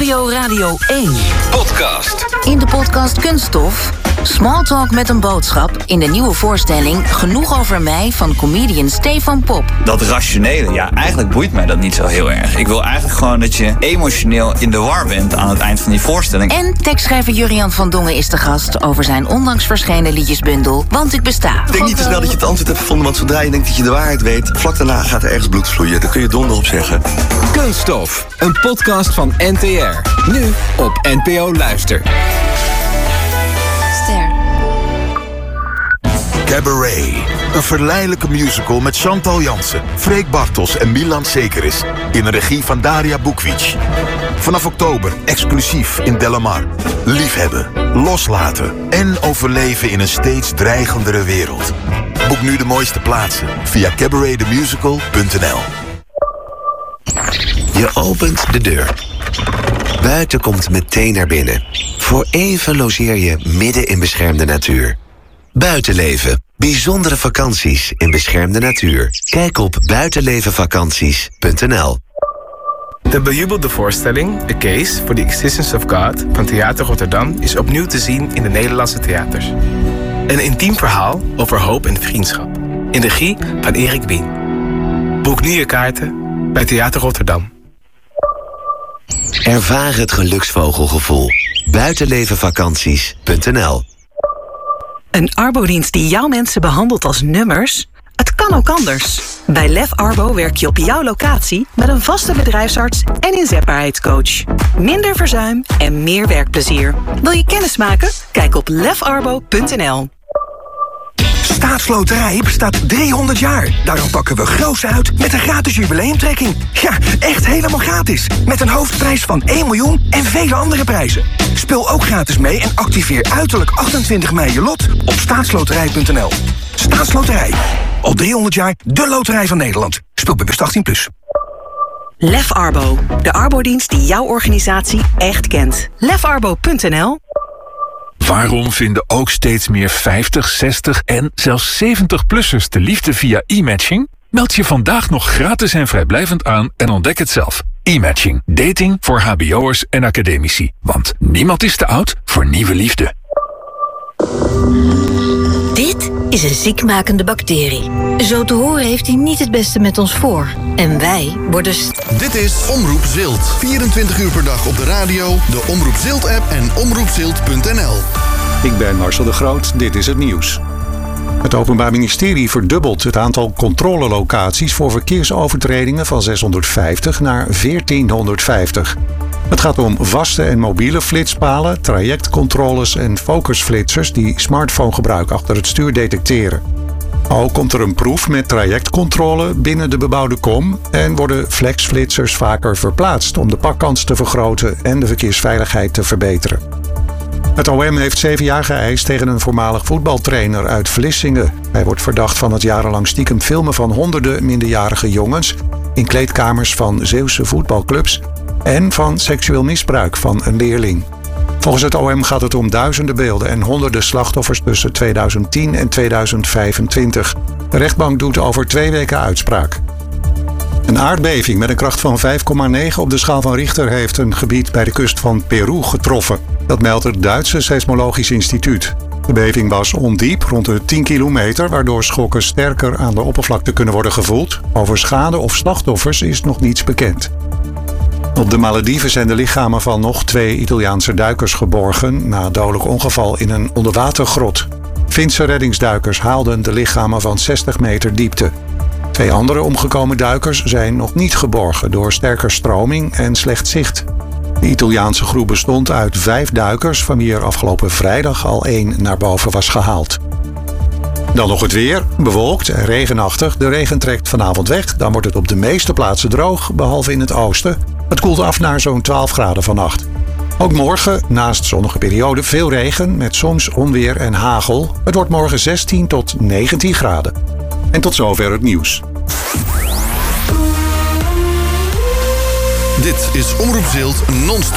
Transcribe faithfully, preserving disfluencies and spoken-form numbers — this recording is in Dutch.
O Radio één. Podcast. In de podcast Kunststof, Smalltalk met een boodschap in de nieuwe voorstelling Genoeg over mij van comedian Stefan Pop. Dat rationele, ja, eigenlijk boeit mij dat niet zo heel erg. Ik wil eigenlijk gewoon dat je emotioneel in de war bent aan het eind van die voorstelling. En tekstschrijver Jurian van Dongen is de gast over zijn onlangs verschenen liedjesbundel Want ik besta. Denk niet te snel dat je het antwoord hebt gevonden, want zodra je denkt dat je de waarheid weet, vlak daarna gaat er ergens bloed vloeien. Daar kun je donder op zeggen. Kunststof, een podcast van N T R. Nu op N P O Luister. Ster. Cabaret. Een verleidelijke musical met Chantal Jansen, Freek Bartels en Milan Sekeris. In de regie van Daria Bukvic. Vanaf oktober exclusief in Delamar. Liefhebben, loslaten en overleven in een steeds dreigendere wereld. Boek nu de mooiste plaatsen via cabaret the musical punt n l. Je opent de deur. Buiten komt meteen naar binnen. Voor even logeer je midden in beschermde natuur. Buitenleven. Bijzondere vakanties in beschermde natuur. Kijk op buitenlevenvakanties punt n l. De bejubelde voorstelling A Case for the Existence of God van Theater Rotterdam is opnieuw te zien in de Nederlandse theaters. Een intiem verhaal over hoop en vriendschap. In de regie van Erik Wien. Boek nu je kaarten bij Theater Rotterdam. Ervaar het geluksvogelgevoel. buitenlevenvakanties punt n l. Een arbodienst die jouw mensen behandelt als nummers? Het kan ook anders. Bij Lef Arbo werk je op jouw locatie met een vaste bedrijfsarts en inzetbaarheidscoach. Minder verzuim en meer werkplezier. Wil je kennis maken? Kijk op lef arbo punt n l. Staatsloterij bestaat driehonderd jaar. Daarom pakken we groots uit met een gratis jubileumtrekking. Ja, echt helemaal gratis. Met een hoofdprijs van één miljoen en vele andere prijzen. Speel ook gratis mee en activeer uiterlijk achtentwintig mei je lot op staatsloterij punt n l. Staatsloterij. Al driehonderd jaar de loterij van Nederland. Speel bewust achttien plus. Lef Arbo. De arbodienst die jouw organisatie echt kent. lef arbo punt n l. Waarom vinden ook steeds meer vijftig, zestig en zelfs zeventig-plussers de liefde via e-matching? Meld je vandaag nog gratis en vrijblijvend aan en ontdek het zelf. E-matching. Dating voor hbo'ers en academici. Want niemand is te oud voor nieuwe liefde. Dit is een ziekmakende bacterie. Zo te horen heeft hij niet het beste met ons voor. En wij worden... St- Dit is Omroep Zilt. vierentwintig uur per dag op de radio, de Omroep Zilt-app en omroep zilt punt n l. Ik ben Marcel de Groot, dit is het nieuws. Het Openbaar Ministerie verdubbelt het aantal controlelocaties voor verkeersovertredingen van zeshonderdvijftig naar veertienhonderdvijftig. Het gaat om vaste en mobiele flitspalen, trajectcontroles en focusflitsers die smartphonegebruik achter het stuur detecteren. Ook komt er een proef met trajectcontrole binnen de bebouwde kom en worden flexflitsers vaker verplaatst om de pakkans te vergroten en de verkeersveiligheid te verbeteren. Het O M heeft zeven jaar geëist tegen een voormalig voetbaltrainer uit Vlissingen. Hij wordt verdacht van het jarenlang stiekem filmen van honderden minderjarige jongens in kleedkamers van Zeeuwse voetbalclubs en van seksueel misbruik van een leerling. Volgens het O M gaat het om duizenden beelden en honderden slachtoffers tussen tweeduizend tien en tweeduizend vijfentwintig. De rechtbank doet over twee weken uitspraak. Een aardbeving met een kracht van vijf komma negen op de schaal van Richter heeft een gebied bij de kust van Peru getroffen. Dat meldt het Duitse Seismologisch Instituut. De beving was ondiep, rond de tien kilometer, waardoor schokken sterker aan de oppervlakte kunnen worden gevoeld. Over schade of slachtoffers is nog niets bekend. Op de Malediven zijn de lichamen van nog twee Italiaanse duikers geborgen na een dodelijk ongeval in een onderwatergrot. Finse reddingsduikers haalden de lichamen van zestig meter diepte. Twee andere omgekomen duikers zijn nog niet geborgen door sterke stroming en slecht zicht. De Italiaanse groep bestond uit vijf duikers, van wie er afgelopen vrijdag al één naar boven was gehaald. Dan nog het weer, bewolkt en regenachtig. De regen trekt vanavond weg, dan wordt het op de meeste plaatsen droog, behalve in het oosten. Het koelt af naar zo'n twaalf graden vannacht. Ook morgen, naast zonnige periode, veel regen met soms onweer en hagel. Het wordt morgen zestien tot negentien graden. En tot zover het nieuws. Dit is Omroep Zilt non-stop.